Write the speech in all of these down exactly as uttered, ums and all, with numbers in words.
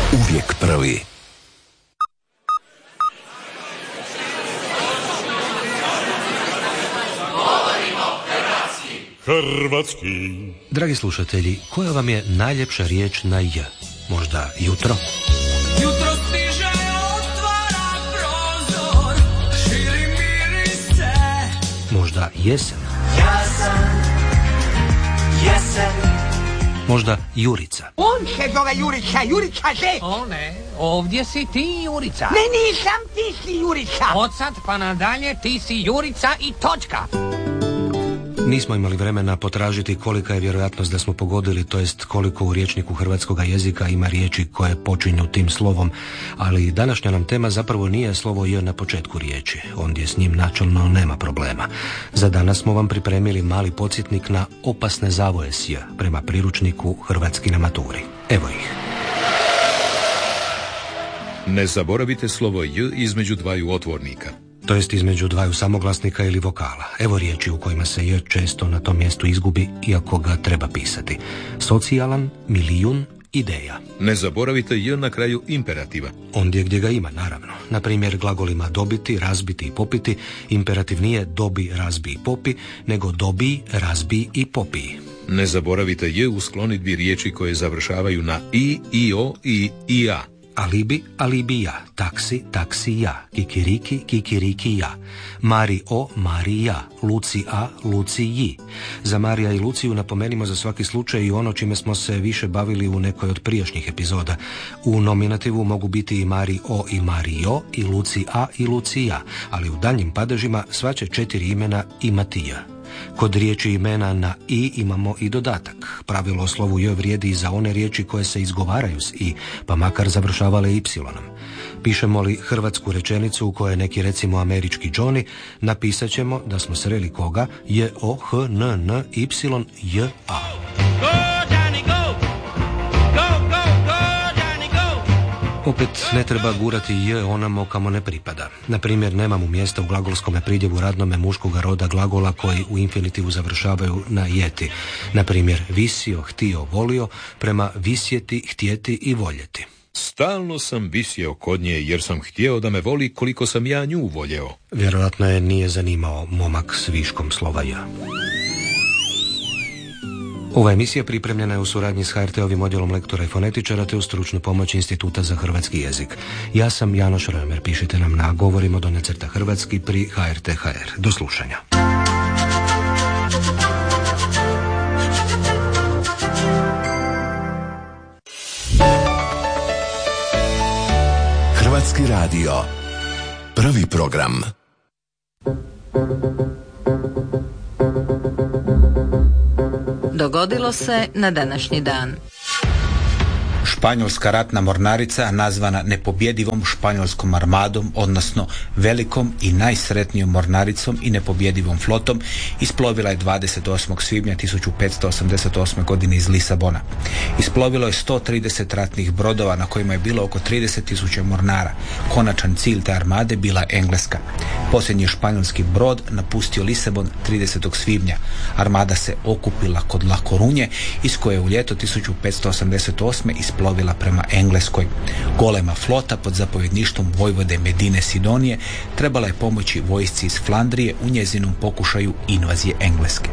Uvijek prvi. Hrvatski. Dragi slušatelji, koja vam je najljepša riječ na J? Možda jutro? Jutro stiže, otvara prozor, širi mirise. Možda jesen? Ja sam jesen. Možda Jurica? On se zove Jurica, Jurica se... O ne, ovdje si ti Jurica. Ne, nisam, ti si Jurica. Od sad pa nadalje ti si Jurica i točka. Nismo imali vremena potražiti kolika je vjerojatnost da smo pogodili, to jest koliko u rječniku hrvatskoga jezika ima riječi koje počinju tim slovom, ali današnja nam tema zapravo nije slovo J na početku riječi, ondje s njim načelno nema problema. Za danas smo vam pripremili mali podsjetnik na opasne zavoje s J prema priručniku Hrvatski na maturi. Evo ih. Ne zaboravite slovo J između dvaju otvornika. To jest između dvaju samoglasnika ili vokala. Evo riječi u kojima se J često na tom mjestu izgubi, iako ga treba pisati. Socijalan, milijun, ideja. Ne zaboravite J na kraju imperativa. Ondje gdje ga ima, naravno. Na primjer, glagolima dobiti, razbiti i popiti, imperativ nije dobi, razbi i popi, nego dobi, razbi i popiji. Ne zaboravite J u sklonidbi riječi koje završavaju na i, io i ija. Alibi, alibija, taksi, taksija, kikiriki, kikiriki ja, Mari o, Mari ja, Luci a, Luci ji. Za Marija i Luciju napomenimo za svaki slučaj i ono čime smo se više bavili u nekoj od prijašnjih epizoda. U nominativu mogu biti i Mari o i Mario, i Luci a i Lucija, ali u daljnjim padežima sva će četiri imena imati J. Kod riječi imena na i imamo i dodatak. Pravilo o slovu J vrijedi i za one riječi koje se izgovaraju s i, pa makar završavale y-om. Pišemo li hrvatsku rečenicu u kojoj je neki recimo američki Johnny, napisat ćemo da smo sreli koga J O H N N Y J A. Opet ne treba gurati J onamo kamo ne pripada. Na primjer, nema mu mjesta u glagolskome pridjevu radnome muškoga roda glagola koji u infinitivu završavaju na jeti. Na primjer, visio, htio, volio, prema visjeti, htjeti i voljeti. Stalno sam visio kod nje jer sam htio da me voli koliko sam ja nju voljeo. Vjerojatno je nije zanimao momak s viškom slova J. Ova emisija pripremljena je u suradnji s H R T-ovim odjelom lektora i fonetičara te u stručnu pomoć Instituta za hrvatski jezik. Ja sam Janoš Römer, pišite nam na govorimo do necrta hrvatski pri H R T H R. Do slušanja. Hrvatski radio. Prvi program. Dogodilo se na današnji dan. Španjolska ratna mornarica, nazvana nepobjedivom španjolskom armadom, odnosno velikom i najsretnijom mornaricom i nepobjedivom flotom, isplovila je dvadeset osmog svibnja tisuću petsto osamdeset osme. godine iz Lisabona. Isplovilo je sto trideset ratnih brodova na kojima je bilo oko trideset tisuća mornara. Konačan cilj te armade bila je Engleska. Posljednji španjolski brod napustio Lisabon tridesetog svibnja. Armada se okupila kod La Corunje, iz koje je u ljeto tisuću petsto osamdeset osme. isplovila prema Engleskoj. Golema flota pod zapovjedništvom vojvode Medine Sidonije trebala je pomoći vojsci iz Flandrije u njezinom pokušaju invazije Engleske.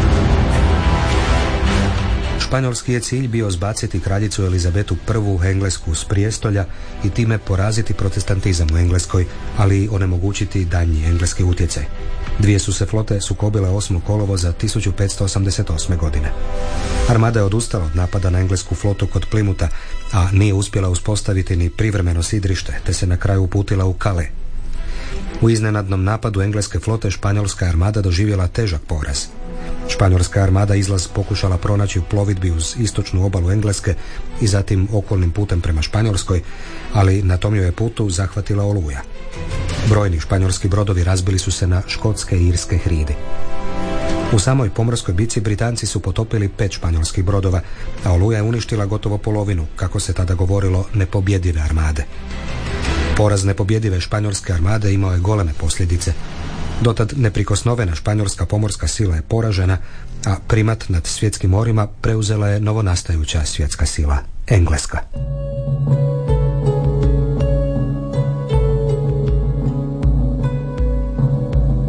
Španjolski je cilj bio zbaciti kraljicu Elizabetu prvu Englesku s prijestolja i time poraziti protestantizam u Engleskoj, ali onemogućiti daljnji engleski utjecaj. Dvije su se flote sukobile osmog kolovoza tisuću petsto osamdeset osme. godine. Armada je odustala od napada na englesku flotu kod Plimuta, a nije uspjela uspostaviti ni privremeno sidrište, te se na kraju uputila u Calais. U iznenadnom napadu engleske flote španjolska armada doživjela težak poraz. Španjolska armada izlaz pokušala pronaći u plovidbi uz istočnu obalu Engleske i zatim okolnim putem prema Španjolskoj, ali na tom joj je putu zahvatila oluja. Brojni španjolski brodovi razbili su se na škotske i irske hridi. U samoj pomorskoj bici Britanci su potopili pet španjolskih brodova, a oluja je uništila gotovo polovinu, kako se tada govorilo, nepobjedive armade. Poraz nepobjedive španjolske armade imao je goleme posljedice. Dotad neprikosnovena španjolska pomorska sila je poražena, a primat nad svjetskim morima preuzela je novonastajuća svjetska sila, Engleska.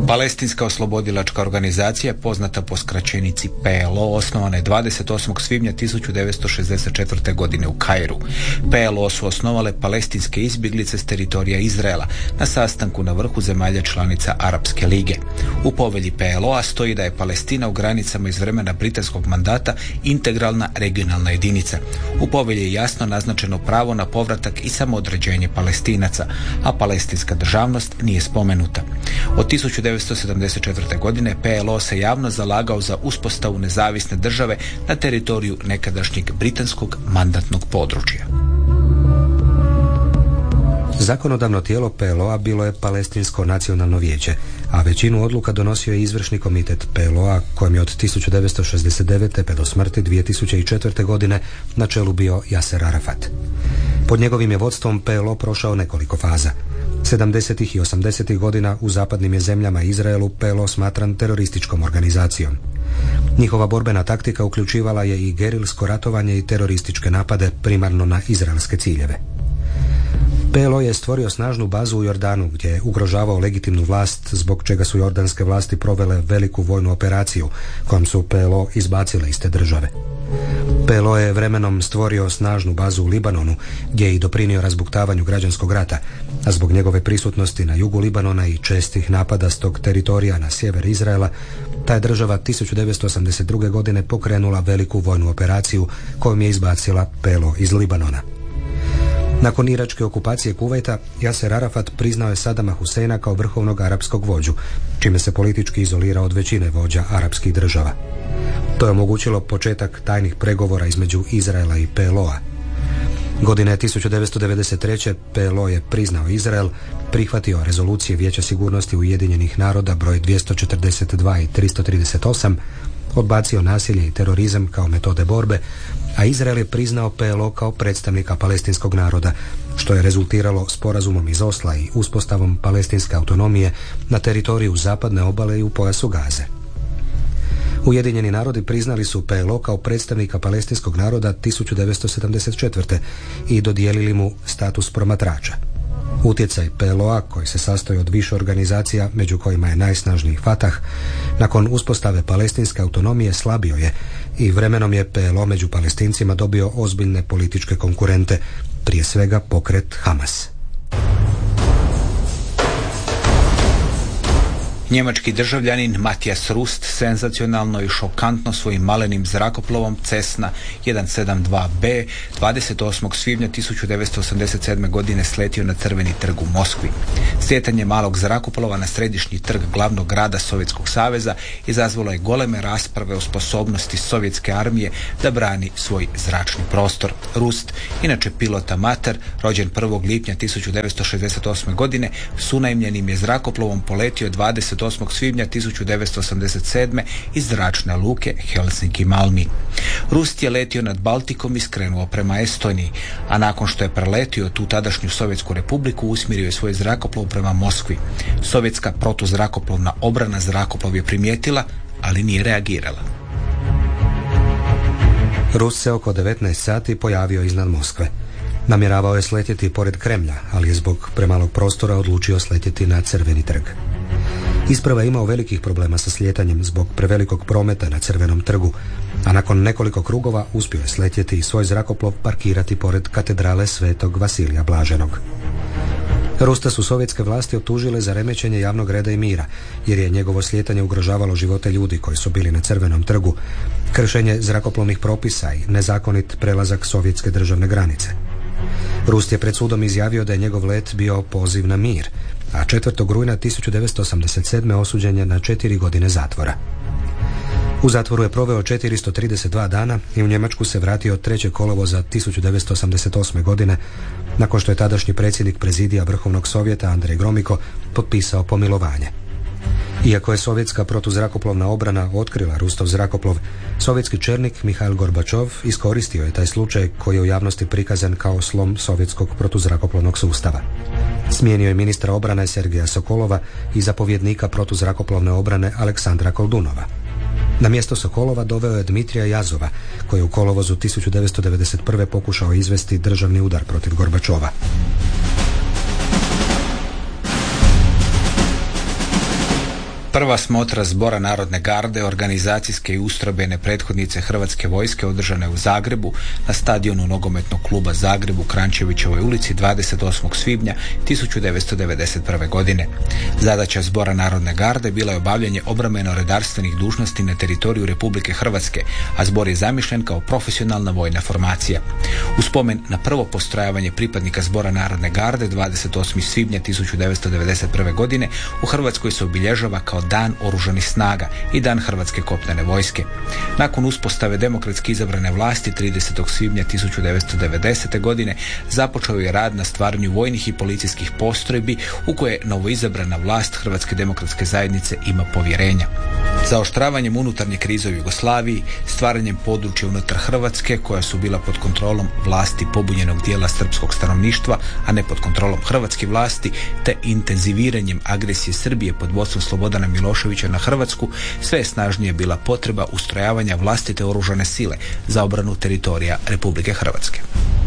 Palestinska oslobodilačka organizacija, poznata po skraćenici P L O, osnovana je dvadeset osmog svibnja tisuću devetsto šezdeset četvrte. godine u Kairu. P L O su osnovale palestinske izbjeglice s teritorija Izraela na sastanku na vrhu zemalja članica Arapske lige. U povelji P L O-a stoji da je Palestina u granicama iz vremena britanskog mandata integralna regionalna jedinica. U povelji je jasno naznačeno pravo na povratak i samoodređenje Palestinaca, a palestinska državnost nije spomenuta. Od tisuću devetsto sedamdeset četvrte. godine P L O se javno zalagao za uspostavu nezavisne države na teritoriju nekadašnjeg britanskog mandatnog područja. Zakonodavno tijelo P L O-a bilo je Palestinsko nacionalno vijeće, a većinu odluka donosio je izvršni komitet P L O-a kojem je od tisuću devetsto šezdeset devete. pa do smrti dvije tisuće četvrte. godine na čelu bio Jaser Arafat. Pod njegovim je vodstvom P L O prošao nekoliko faza. sedamdesetih i osamdesetih godina u zapadnim je zemljama i Izraelu P L O smatran terorističkom organizacijom. Njihova borbena taktika uključivala je i gerilsko ratovanje i terorističke napade primarno na izraelske ciljeve. P L O je stvorio snažnu bazu u Jordanu gdje je ugrožavao legitimnu vlast, zbog čega su jordanske vlasti provele veliku vojnu operaciju kojom su P L O izbacile iz te države. P L O je vremenom stvorio snažnu bazu u Libanonu gdje je i doprinio razbuktavanju građanskog rata, a zbog njegove prisutnosti na jugu Libanona i čestih napada s tog teritorija na sjever Izraela, ta je država tisuću devetsto osamdeset druge. godine pokrenula veliku vojnu operaciju kojom je izbacila P L O iz Libanona. Nakon iračke okupacije Kuvajta, Jaser Arafat priznao je Sadama Huseina kao vrhovnog arapskog vođu, čime se politički izolirao od većine vođa arapskih država. To je omogućilo početak tajnih pregovora između Izraela i P L O-a. Godine tisuću devetsto devedeset treće. P L O je priznao Izrael, prihvatio rezolucije Vijeća sigurnosti Ujedinjenih naroda broj dvjesto četrdeset dva i tristo trideset osam, odbacio nasilje i terorizam kao metode borbe, a Izrael je priznao P L O kao predstavnika palestinskog naroda, što je rezultiralo sporazumom iz Osla i uspostavom palestinske autonomije na teritoriju zapadne obale i u pojasu Gaze. Ujedinjeni narodi priznali su P L O kao predstavnika palestinskog naroda tisuću devetsto sedamdeset četvrte. i dodijelili mu status promatrača. Utjecaj P L O-a, koji se sastoji od više organizacija, među kojima je najsnažniji Fatah, nakon uspostave palestinske autonomije slabio je i vremenom je P L O među Palestincima dobio ozbiljne političke konkurente, prije svega pokret Hamas. Njemački državljanin Matijas Rust senzacionalno i šokantno svojim malenim zrakoplovom Cessna sto sedamdeset dva B dvadeset osmog svibnja tisuću devetsto osamdeset sedme. godine sletio na Crveni trg u Moskvi. Slijetanje malog zrakoplova na središnji trg glavnog grada Sovjetskog saveza izazvalo je goleme rasprave o sposobnosti sovjetske armije da brani svoj zračni prostor. Rust, inače pilot amater, rođen prvog lipnja tisuću devetsto šezdeset osme. godine, s unajmljenim je zrakoplovom poletio dvadeset osmog svibnja tisuću devetsto osamdeset sedme. iz zračne luke Helsinki-Malmi. Rust je letio nad Baltikom i skrenuo prema Estoniji, a nakon što je preletio tu tadašnju Sovjetsku republiku, usmjerio je svoj zrakoplov prema Moskvi. Sovjetska protuzrakoplovna obrana zrakoplov je primijetila, ali nije reagirala. Rust se oko devetnaest sati pojavio iznad Moskve. Namjeravao je sletjeti pored Kremlja, ali je zbog premalog prostora odlučio sletjeti na Crveni trg. Isprva je imao velikih problema sa slijetanjem zbog prevelikog prometa na Crvenom trgu, a nakon nekoliko krugova uspio je sletjeti i svoj zrakoplov parkirati pored katedrale Svetog Vasilija Blaženog. Rusta su sovjetske vlasti optužile za remećenje javnog reda i mira, jer je njegovo slijetanje ugrožavalo živote ljudi koji su bili na Crvenom trgu, kršenje zrakoplovnih propisa i nezakonit prelazak sovjetske državne granice. Rust je pred sudom izjavio da je njegov let bio poziv na mir, a četvrtog rujna tisuću devetsto osamdeset sedme. osuđen je na četiri godine zatvora. U zatvoru je proveo četiristo trideset dva dana i u Njemačku se vratio trećeg kolovoza tisuću devetsto osamdeset osme. godine, nakon što je tadašnji predsjednik prezidija Vrhovnog sovjeta Andrej Gromyko potpisao pomilovanje. Iako je sovjetska protuzrakoplovna obrana otkrila Rustov zrakoplov, sovjetski čelnik Mihail Gorbačov iskoristio je taj slučaj koji je u javnosti prikazan kao slom sovjetskog protuzrakoplovnog sustava. Smijenio je ministra obrane Sergeja Sokolova i zapovjednika protuzrakoplovne obrane Aleksandra Koldunova. Na mjesto Sokolova doveo je Dmitrija Jazova, koji je u kolovozu tisuću devetsto devedeset prve. pokušao izvesti državni udar protiv Gorbačova. Prva smotra Zbora narodne garde, organizacijske i ustrojbene prethodnice Hrvatske vojske, održana je u Zagrebu na stadionu nogometnog kluba Zagreb u Krančevićevoj ulici dvadeset osmog svibnja tisuću devetsto devedeset prve. godine. Zadaća Zbora narodne garde bila je obavljanje obrambeno-redarstvenih dužnosti na teritoriju Republike Hrvatske, a zbor je zamišljen kao profesionalna vojna formacija. U spomen na prvo postrojavanje pripadnika Zbora narodne garde dvadeset osmog svibnja tisuću devetsto devedeset prve. godine u Hrvatskoj se obilježava kao Dan oružanih snaga i Dan Hrvatske kopnene vojske. Nakon uspostave demokratski izabrane vlasti tridesetog svibnja tisuću devetsto devedesete. godine započeo je rad na stvaranju vojnih i policijskih postrojbi u koje novoizabrana vlast Hrvatske demokratske zajednice ima povjerenja. Zaoštravanjem unutarnje krize u Jugoslaviji, stvaranjem područja unutar Hrvatske koja su bila pod kontrolom vlasti pobunjenog dijela srpskog stanovništva, a ne pod kontrolom hrvatske vlasti, te intenziviranjem agresije Srbije pod vodstvom Slobodana Miloševića na Hrvatsku, sve je snažnije bila potreba ustrojavanja vlastite oružane sile za obranu teritorija Republike Hrvatske.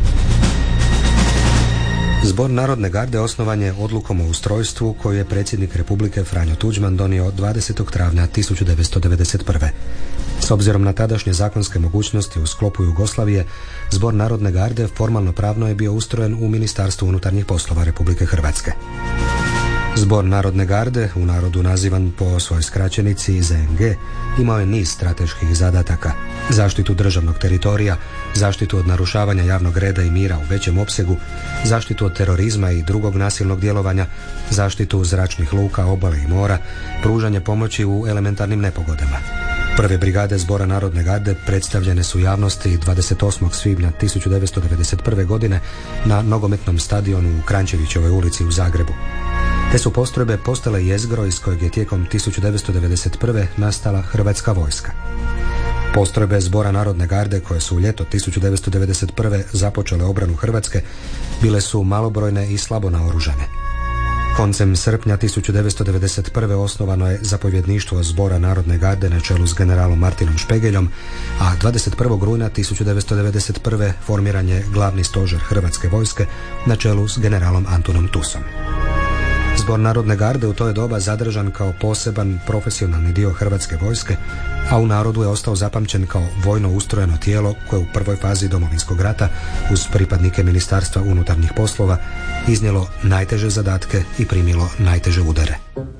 Zbor narodne garde osnovan je odlukom o ustrojstvu koju je predsjednik Republike Franjo Tuđman donio dvadesetog travnja tisuću devetsto devedeset prve. S obzirom na tadašnje zakonske mogućnosti u sklopu Jugoslavije, Zbor narodne garde formalno pravno je bio ustrojen u Ministarstvu unutarnjih poslova Republike Hrvatske. Zbor narodne garde, u narodu nazivan po svojoj skraćenici Z N G, imao je niz strateških zadataka: zaštitu državnog teritorija, zaštitu od narušavanja javnog reda i mira u većem opsegu, zaštitu od terorizma i drugog nasilnog djelovanja, zaštitu zračnih luka, obale i mora, pružanje pomoći u elementarnim nepogodama. Prve brigade Zbora narodne garde predstavljene su javnosti dvadeset osmog svibnja tisuću devetsto devedeset prve. godine na nogometnom stadionu u Krančevićevoj ulici u Zagrebu. Te su postrojbe postale jezgro iz kojeg je tijekom tisuću devetsto devedeset prve. nastala Hrvatska vojska. Postrojbe Zbora narodne garde koje su u ljeto tisuću devetsto devedeset prve. započele obranu Hrvatske bile su malobrojne i slabo naoružane. Koncem srpnja tisuću devetsto devedeset prve. osnovano je zapovjedništvo Zbora narodne garde na čelu s generalom Martinom Špegeljom, a dvadeset prvog rujna tisuću devetsto devedeset prve. formiran je glavni stožer Hrvatske vojske na čelu s generalom Antunom Tusom. Zbor narodne garde u to je doba zadržan kao poseban profesionalni dio Hrvatske vojske, a u narodu je ostao zapamćen kao vojno ustrojeno tijelo koje u prvoj fazi Domovinskog rata uz pripadnike Ministarstva unutarnjih poslova iznijelo najteže zadatke i primilo najteže udare.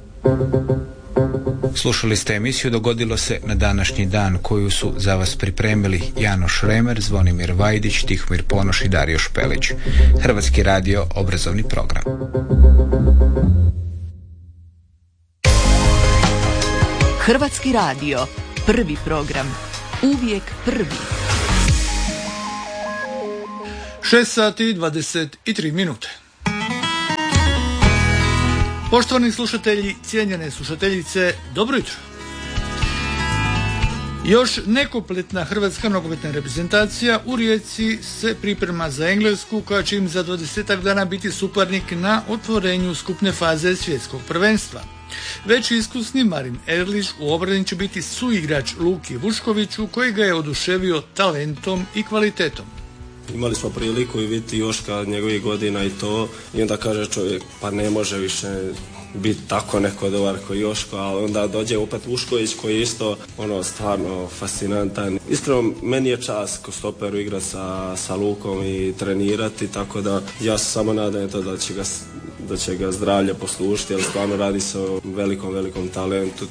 Slušali ste emisiju Dogodilo se na današnji dan, koju su za vas pripremili Janoš Šremer, Zvonimir Vajdić, Tihomir Ponoš i Dario Špelić. Hrvatski radio, obrazovni program. Hrvatski radio, prvi program, uvijek prvi. šest sati dvadeset tri minute. Poštovani slušatelji, cijenjene slušateljice, dobro jutro. Još nekompletna hrvatska nogometna reprezentacija u Rijeci se priprema za Englesku, koja će im za dvadesetak dana biti suparnik na otvorenju skupne faze svjetskog prvenstva. Već iskusni Marin Erlić u obrani će biti suigrač Luki Vuškoviću, koji ga je oduševio talentom i kvalitetom. Imali smo priliku i vidjeti Joška njegovih godina i to, i onda kaže čovjek pa ne može više biti tako neko dobar koji Joško, ali onda dođe opet Vušković koji je isto ono stvarno fascinantan. Iskreno, meni je čast ko stoperu igrati sa, sa Lukom i trenirati, tako da ja se samo nadam to da će ga, da će ga zdravlje poslušiti, jer stvarno radi se o velikom, velikom talentu.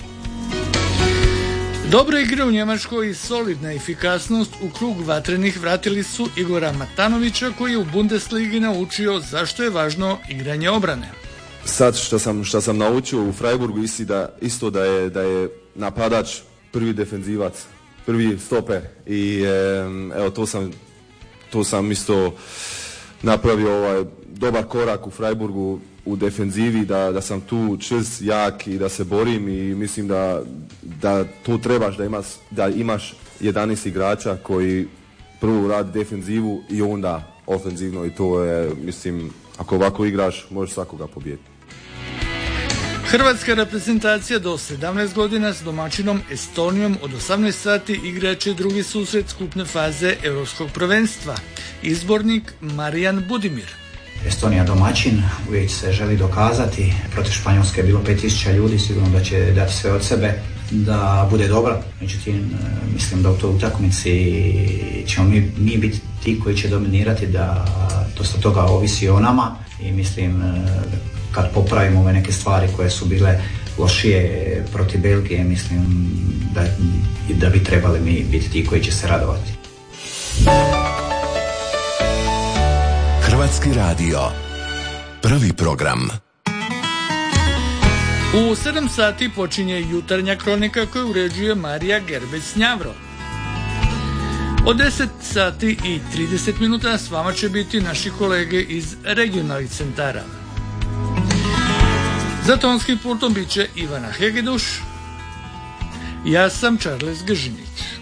Dobra igra u Njemačkoj i solidna efikasnost u krug vatrenih vratili su Igora Matanovića, koji je u Bundesligi naučio zašto je važno igranje obrane. Sad što sam, što sam naučio u Freiburgu isti da, isto da je, da je napadač prvi defenzivac, prvi stoper i evo to sam, to sam isto napravio ovaj dobar korak u Freiburgu u defenzivi, da, da sam tu čvrst, jak i da se borim i mislim da, da tu trebaš da imaš, da imaš jedanaest igrača koji prvo radi defenzivu i onda ofenzivno i to je, mislim, ako ovako igraš možeš svakoga pobijediti. Hrvatska reprezentacija do sedamnaest godina s domaćinom Estonijom od osamnaest sati igraće drugi susret skupne faze Europskog prvenstva. Izbornik Marijan Budimir. Estonija domaćin, uvijek se želi dokazati. Protiv Španjolske je bilo pet tisuća ljudi, sigurno da će dati sve od sebe da bude dobra. Međutim, mislim da u toj utakmici ćemo mi, mi biti ti koji će dominirati, da dosta toga ovisi o nama i mislim kad popravimo ove neke stvari koje su bile lošije protiv Belgije, mislim da, da bi trebali mi biti ti koji će se radovati. Hrvatski radio. Prvi program. U sedam sati počinje jutarnja kronika koju uređuje Marija Gerbec-Njavro. Od deset sati i trideset minuta s vama će biti naši kolege iz regionalnih centara. Za tonskim pultom bit će Ivana Hegeduš. Ja sam Charles Gržinić.